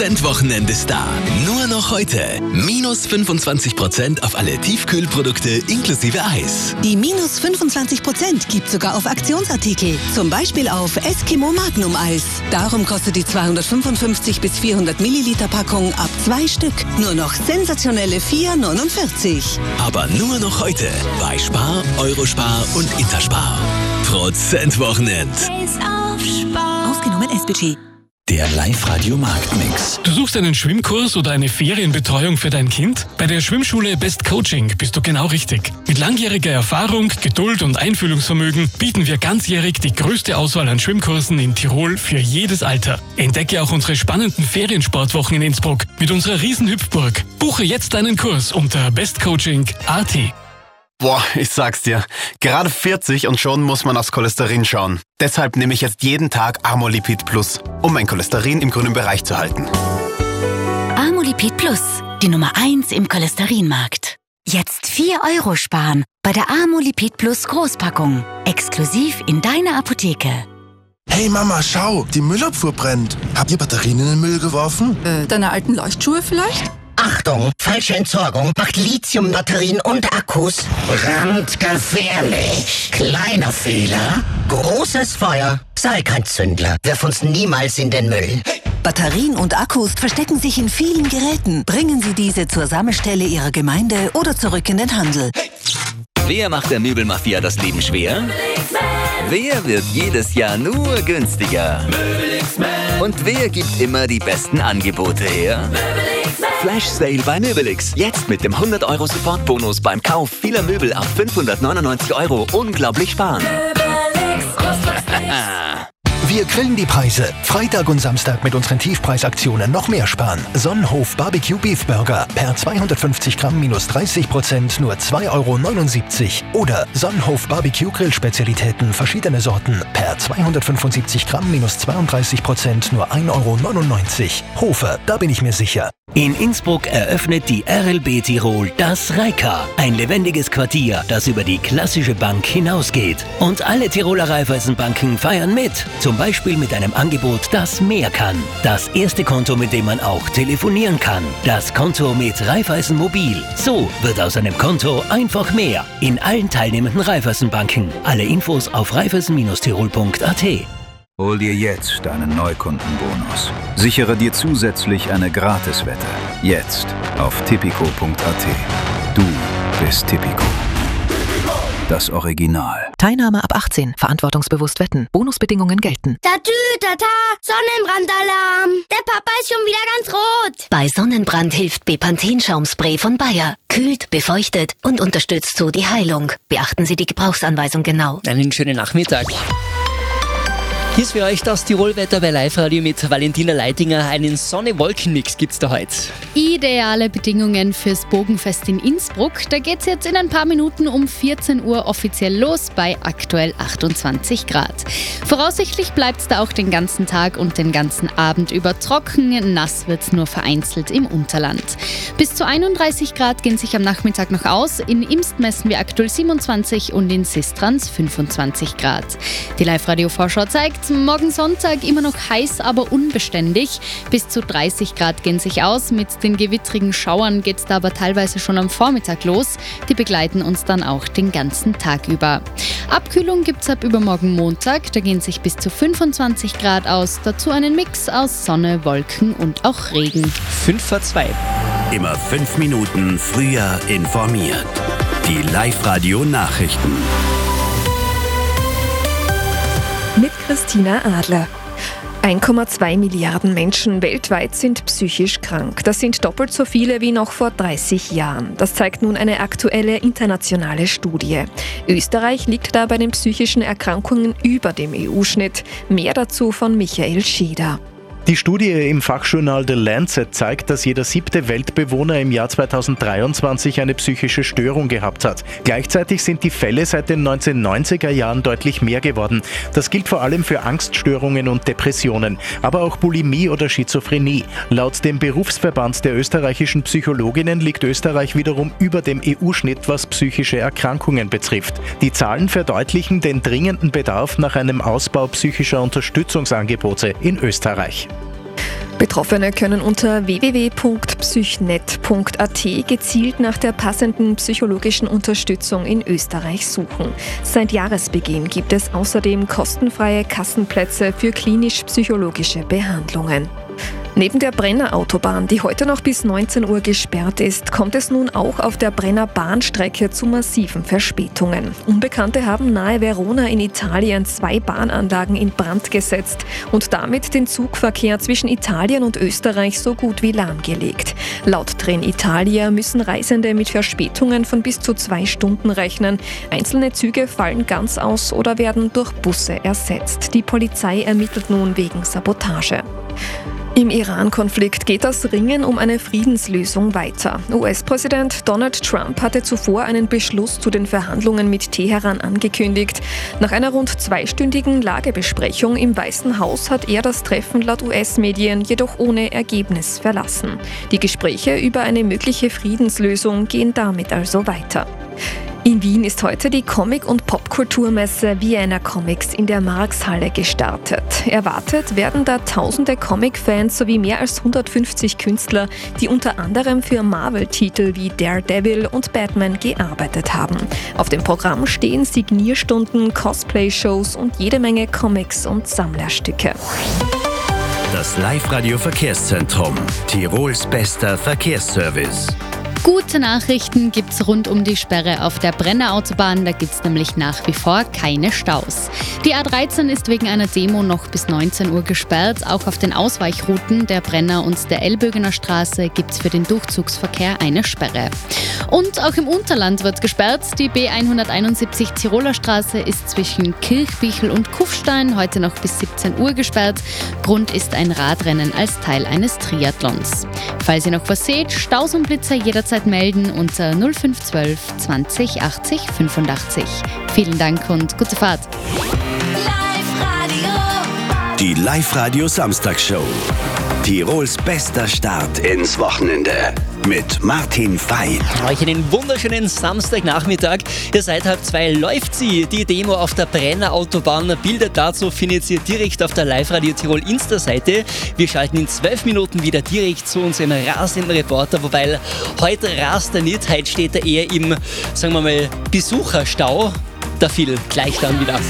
Wochenende ist da. Nur noch heute. Minus 25% auf alle Tiefkühlprodukte inklusive Eis. Die minus 25% gibt sogar auf Aktionsartikel. Zum Beispiel auf Eskimo Magnum Eis. Darum kostet die 255 bis 400 Milliliter Packung ab 2 Stück nur noch sensationelle 4,49. Aber nur noch heute bei Spar, Eurospar und Interspar. Prozentwochenend. Ausgenommen S-Budget. Der Live-Radio-Marktmix. Du suchst einen Schwimmkurs oder eine Ferienbetreuung für dein Kind? Bei der Schwimmschule Best Coaching bist du genau richtig. Mit langjähriger Erfahrung, Geduld und Einfühlungsvermögen bieten wir ganzjährig die größte Auswahl an Schwimmkursen in Tirol für jedes Alter. Entdecke auch unsere spannenden Feriensportwochen in Innsbruck mit unserer Riesenhüpfburg. Buche jetzt deinen Kurs unter bestcoaching.at. Boah, ich sag's dir, gerade 40 und schon muss man aufs Cholesterin schauen. Deshalb nehme ich jetzt jeden Tag Amolipid Plus, um mein Cholesterin im grünen Bereich zu halten. Amolipid Plus, die Nummer 1 im Cholesterinmarkt. Jetzt 4 € sparen bei der Amolipid Plus Großpackung. Exklusiv in deiner Apotheke. Hey Mama, schau, die Müllabfuhr brennt. Habt ihr Batterien in den Müll geworfen? Deine alten Leuchtschuhe vielleicht? Achtung, falsche Entsorgung macht Lithiumbatterien und Akkus brandgefährlich. Kleiner Fehler, großes Feuer. Sei kein Zündler, wirf uns niemals in den Müll. Batterien und Akkus verstecken sich in vielen Geräten. Bringen Sie diese zur Sammelstelle Ihrer Gemeinde oder zurück in den Handel. Wer macht der Möbelmafia das Leben schwer? Wer wird jedes Jahr nur günstiger? Und wer gibt immer die besten Angebote her? Flash Sale bei Möbelix. Jetzt mit dem 100 € Sofortbonus beim Kauf vieler Möbel ab 599 €. Unglaublich sparen. Wir grillen die Preise. Freitag und Samstag mit unseren Tiefpreisaktionen noch mehr sparen. Sonnenhof Barbecue Beef Burger per 250 Gramm minus 30%, nur 2,79 €. Oder Sonnenhof Barbecue Grillspezialitäten, verschiedene Sorten, per 275 Gramm minus 32%, nur 1,99 €. Hofer, da bin ich mir sicher. In Innsbruck eröffnet die RLB Tirol das Reika, ein lebendiges Quartier, das über die klassische Bank hinausgeht. Und alle Tiroler Raiffeisenbanken feiern mit, zum Beispiel mit einem Angebot, das mehr kann. Das erste Konto, mit dem man auch telefonieren kann. Das Konto mit Raiffeisen Mobil. So wird aus einem Konto einfach mehr. In allen teilnehmenden Raiffeisenbanken. Alle Infos auf raiffeisen-tirol.at. Hol dir jetzt deinen Neukundenbonus. Sichere dir zusätzlich eine Gratiswette. Jetzt auf tipico.at. Du bist Tipico. Das Original. Teilnahme ab 18. Verantwortungsbewusst wetten. Bonusbedingungen gelten. Tatütata, Sonnenbrandalarm. Der Papa ist schon wieder ganz rot. Bei Sonnenbrand hilft Bepanthen-Schaumspray von Bayer. Kühlt, befeuchtet und unterstützt so die Heilung. Beachten Sie die Gebrauchsanweisung genau. Einen schönen Nachmittag. Hier ist für euch das Tirolwetter bei Live-Radio mit Valentina Leitinger. Einen Sonne-Wolken-Mix gibt's da heute. Ideale Bedingungen fürs Bogenfest in Innsbruck. Da geht's jetzt in ein paar Minuten um 14 Uhr offiziell los bei aktuell 28 Grad. Voraussichtlich bleibt's da auch den ganzen Tag und den ganzen Abend über trocken. Nass wird's nur vereinzelt im Unterland. Bis zu 31 Grad gehen sich am Nachmittag noch aus. In Imst messen wir aktuell 27 und in Sistrans 25 Grad. Die Live-Radio-Vorschau zeigt, morgen Sonntag immer noch heiß, aber unbeständig. Bis zu 30 Grad gehen sich aus. Mit den gewittrigen Schauern geht es da aber teilweise schon am Vormittag los. Die begleiten uns dann auch den ganzen Tag über. Abkühlung gibt es ab übermorgen Montag. Da gehen sich bis zu 25 Grad aus. Dazu einen Mix aus Sonne, Wolken und auch Regen. 5:02. Immer 5 Minuten früher informiert. Die Live-Radio-Nachrichten. Mit Christina Adler. 1,2 Milliarden Menschen weltweit sind psychisch krank. Das sind doppelt so viele wie noch vor 30 Jahren. Das zeigt nun eine aktuelle internationale Studie. Österreich liegt da bei den psychischen Erkrankungen über dem EU-Schnitt. Mehr dazu von Michael Schieder. Die Studie im Fachjournal The Lancet zeigt, dass jeder 7. Weltbewohner im Jahr 2023 eine psychische Störung gehabt hat. Gleichzeitig sind die Fälle seit den 1990er Jahren deutlich mehr geworden. Das gilt vor allem für Angststörungen und Depressionen, aber auch Bulimie oder Schizophrenie. Laut dem Berufsverband der österreichischen Psychologinnen liegt Österreich wiederum über dem EU-Schnitt, was psychische Erkrankungen betrifft. Die Zahlen verdeutlichen den dringenden Bedarf nach einem Ausbau psychischer Unterstützungsangebote in Österreich. Betroffene können unter www.psychnet.at gezielt nach der passenden psychologischen Unterstützung in Österreich suchen. Seit Jahresbeginn gibt es außerdem kostenfreie Kassenplätze für klinisch-psychologische Behandlungen. Neben der Brenner Autobahn, die heute noch bis 19 Uhr gesperrt ist, kommt es nun auch auf der Brenner Bahnstrecke zu massiven Verspätungen. Unbekannte haben nahe Verona in Italien 2 Bahnanlagen in Brand gesetzt und damit den Zugverkehr zwischen Italien und Österreich so gut wie lahmgelegt. Laut Trenitalia müssen Reisende mit Verspätungen von bis zu 2 Stunden rechnen. Einzelne Züge fallen ganz aus oder werden durch Busse ersetzt. Die Polizei ermittelt nun wegen Sabotage. Im Iran-Konflikt geht das Ringen um eine Friedenslösung weiter. US-Präsident Donald Trump hatte zuvor einen Beschluss zu den Verhandlungen mit Teheran angekündigt. Nach einer rund 2-stündigen Lagebesprechung im Weißen Haus hat er das Treffen laut US-Medien jedoch ohne Ergebnis verlassen. Die Gespräche über eine mögliche Friedenslösung gehen damit also weiter. In Wien ist heute die Comic- und Popkulturmesse Vienna Comics in der Marxhalle gestartet. Erwartet werden da tausende Comic-Fans sowie mehr als 150 Künstler, die unter anderem für Marvel-Titel wie Daredevil und Batman gearbeitet haben. Auf dem Programm stehen Signierstunden, Cosplay-Shows und jede Menge Comics und Sammlerstücke. Das Live-Radio-Verkehrszentrum. Tirols bester Verkehrsservice. Gute Nachrichten gibt's rund um die Sperre auf der Brenner Autobahn. Da gibt's nämlich nach wie vor keine Staus. Die A13 ist wegen einer Demo noch bis 19 Uhr gesperrt. Auch auf den Ausweichrouten der Brenner und der Elbögener Straße gibt's für den Durchzugsverkehr eine Sperre. Und auch im Unterland wird gesperrt. Die B171 Tiroler Straße ist zwischen Kirchbichel und Kufstein heute noch bis 17 Uhr gesperrt. Grund ist ein Radrennen als Teil eines Triathlons. Falls ihr noch was seht, Staus und Blitzer jederzeit melden unter 0512 20 80 85. Vielen Dank und gute Fahrt. Die Live-Radio Samstagsshow. Tirols bester Start ins Wochenende. Mit Martin Fey. Euch einen wunderschönen Samstagnachmittag. Ihr seid 1:30 läuft sie. Die Demo auf der Brenner Autobahn. Bilder dazu findet ihr direkt auf der Live-Radio Tirol Insta-Seite. Wir schalten in 12 Minuten wieder direkt zu unserem rasenden Reporter. Wobei heute rast er nicht. Heute steht er eher im, sagen wir mal, Besucherstau. Da viel gleich dann wieder.